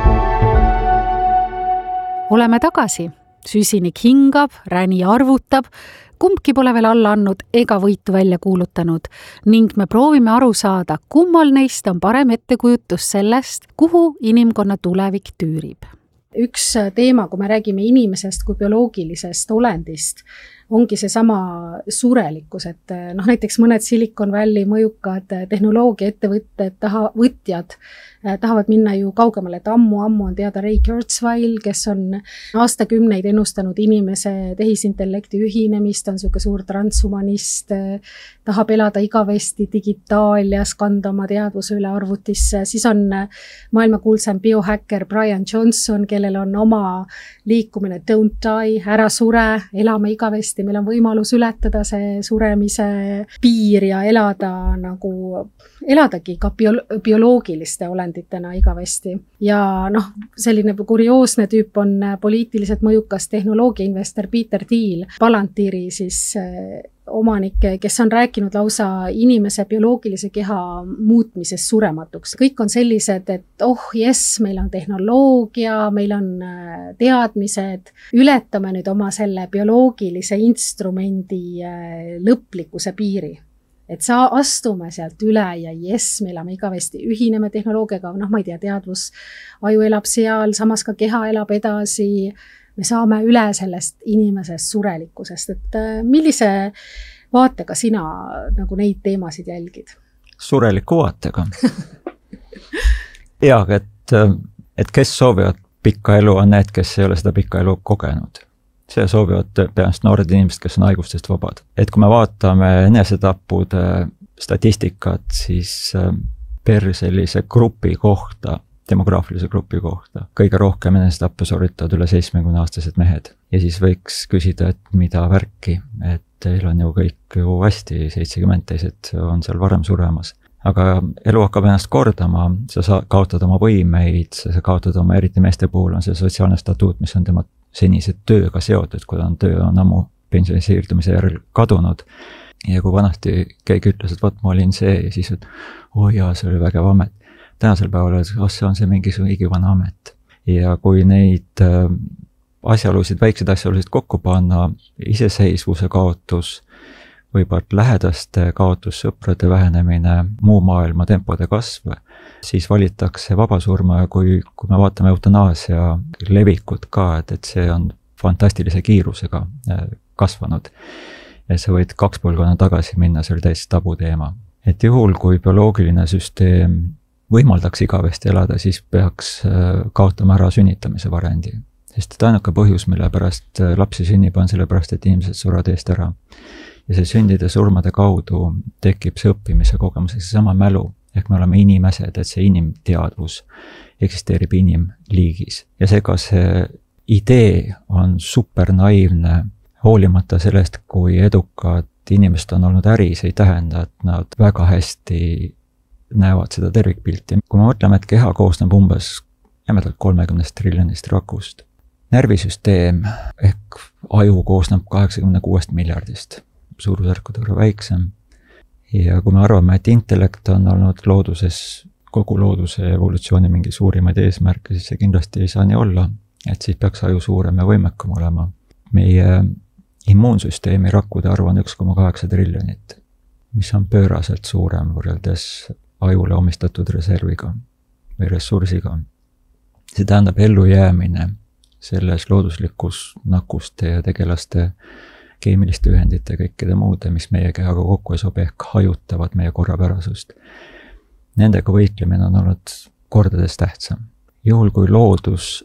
Oleme tagasi. Süsinik hingab, Räni arvutab, kumbki pole veel alla andnud ega võitu välja kuulutanud ning me proovime aru saada, kummal neist on parem ettekujutus sellest, kuhu inimkonna tulevik tüürib. Üks teema, kui me räägime inimesest kui bioloogilisest olendist, ongi see sama surelikkus, et näiteks mõned Silicon Valley mõjukad tehnoloogia ettevõtted, võtjad tahavad minna ju kaugemale, et ammu on teada Ray Kurzweil, kes on aastakümneid ennustanud inimese tehisintellekti ühinemist, on selline suur transhumanist, tahab elada igavesti digitaalias, kanda oma teadvuse üle arvutisse, siis on maailmakuulsam biohäkker Brian Johnson, kellel on oma liikumine Don't Die, ära sure, elame igavesti, meil on võimalus ületada see suremise piir ja eladagi ka bioloogiliste olenditena igavesti. Ja selline kurioosne tüüp on poliitiliselt mõjukas tehnoloogiainvestor Peter Thiel, Palantiiri siis omanik, kes on rääkinud lausa inimese bioloogilise keha muutmisest surematuks. Kõik on sellised, et meil on tehnoloogia, meil on teadmised, ületame nüüd oma selle bioloogilise instrumendi lõplikkuse piiri. Et astume sealt üle ja me elame igavesti, ühineme tehnoloogiaga, ma ei tea, teadvus, aju elab seal, samas ka keha elab edasi, me saame üle sellest inimesest surelikkusest, et millise vaatega sina neid teemasid jälgid? Sureliku vaatega. Ja, et kes soovivad pikka elu on need, kes ei ole seda pikka elu kogenud. See soovivad peast noored inimesed, kes on haigustest vabad. Et kui me vaatame enesetappude statistikat, siis per sellise grupi kohta, demograafilise grupi kohta, kõige rohkem enesetappe sooritavad üle 70-aastased mehed. Ja siis võiks küsida, et mida värki, et teil on ju kõik ju hästi 70 teised on seal varem suremas. Aga elu hakkab ennast kordama, sa kaotad oma võimeid, sa kaotad oma, eriti meeste puhul on see sotsiaalne statuut, mis on tema senise tööga seotud, kui töö on ammu pensioni siirdumise järel kadunud. Ja kui vanasti keegi ütles, et ma olin see ja siis, et jaa, see oli vägev amet. tänasel päeval, see on see mingisugune igivana amet. Ja kui neid asjaolusid, väikseid asjaolusid kokku panna, iseseisvuse kaotus, võib-olla lähedaste kaotus, sõprade vähenemine, muu maailma tempode kasv, siis valitakse vabasurma ja kui me vaatame eutanaasia levikut ka, et see on fantastilise kiirusega kasvanud. Ja sa võid 2 põlvkonna tagasi minna, see oli täiesti tabuteema. Et juhul, kui bioloogiline süsteem võimaldaks igavesti elada, siis peaks kaotama ära sünnitamise varendi. Sest ainuke põhjus, mille pärast lapsi sünnib, on sellepärast, et inimesed surevad eest ära. Ja see sündide surmade kaudu tekib see õppimise kogemus, see sama mälu, ehk me oleme inimesed, et see inimteadvus eksisteerib inimliigis. Ja seega see idee on super naiivne, hoolimata sellest, kui edukad inimesed on olnud äris, ei tähenda, et nad väga hästi näevad seda tervikpilti. Kui me mõtleme, et keha koosneb umbes 30 triljonist rakust, närvisüsteem ehk aju koosneb 86 miljardist, suurusjärkudega väiksem. Ja kui me arvame, et intellekt on olnud looduses, kogu looduse evolutsiooni mingi suurimaid eesmärke, siis see kindlasti ei saa nii olla, et siis peaks aju suurem ja võimekam olema. Meie immuunsüsteemi rakkude arv on 1,8 triljonit, mis on pööraselt suurem võrreldes ajule omistatud reserviga või ressursiga. See tähendab ellujäämine selles looduslikus nakkuste ja tegelaste keemiliste ühendite kõikide muude, mis meie kehaga kokku ei sobi, ehk hajutavad meie korrapärasust. Nendega võitlemine on olnud kordades tähtsam. Juhul kui loodus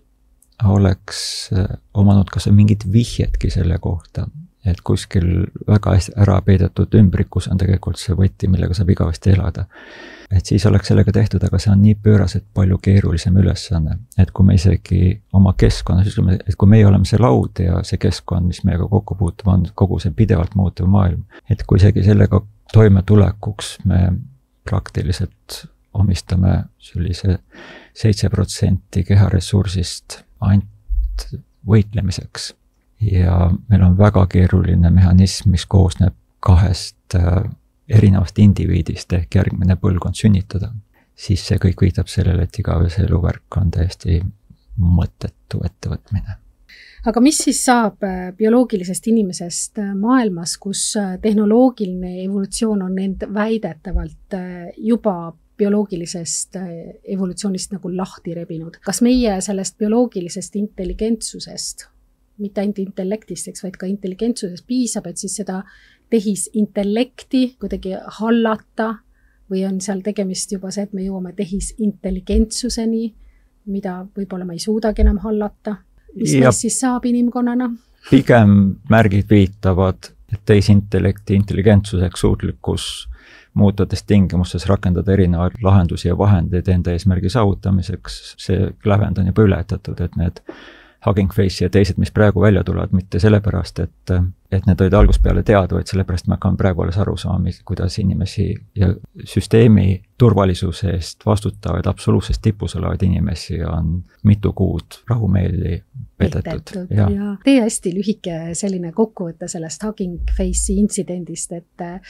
oleks omanud kas mingit vihjetki selle kohta, et kuskil väga ära peidetud ümbrikus on tegelikult see võti, millega saab igavesti elada. Et siis oleks sellega tehtud, aga see on nii pööraselt palju keerulisem ülesanne, et kui me isegi oma keskkonnas ütleme, et kui meie oleme see laud ja see keskkond, mis meiega kokku puutub, on kogu see pidevalt muutuv maailm, et kui isegi sellega toimetulekuks me praktiliselt omistame sellise 7% keharessursist ainult võitlemiseks. Ja meil on väga keeruline mehhanism, mis koosneb 2 erinevast indiviidist ehk järgmine põlvkond sünnitada. Siis see kõik viitab sellele, et igavese eluvärk on täiesti mõttetu ettevõtmine. Aga mis siis saab bioloogilisest inimesest maailmas, kus tehnoloogiline evolutsioon on end väidetavalt juba bioloogilisest evolutsioonist nagu lahti rebinud? Kas meie sellest bioloogilisest intelligentsusest, mitte ainult intellektist, vaid ka intelligentsusest piisab, et siis seda tehisintellekti kuidagi hallata või on seal tegemist juba see, et me jõuame tehisintelligentsuseni, mida võib-olla me ei suudagi enam hallata? Mis meist siis saab inimkonnana? Pigem märgid viitavad, et tehisintellekti intelligentsuseks suutlikkus muutudes tingimustes rakendada erinevaid lahendusi ja vahendeid enda eesmärgi saavutamiseks. See lävend on juba ületatud, et need Hugging Face ja teised, mis praegu välja tulevad, mitte sellepärast, et need olid algusest peale teada, vaid sellepärast me hakkame praegu alles aru saama, kuidas inimesi ja süsteemi turvalisuse eest vastutavaid absoluutses tipus olevaid inimesi on mitu kuud rahumeeli pedetud. Ja tee hästi lühike selline kokkuvõte sellest Hugging Face'i intsidendist, et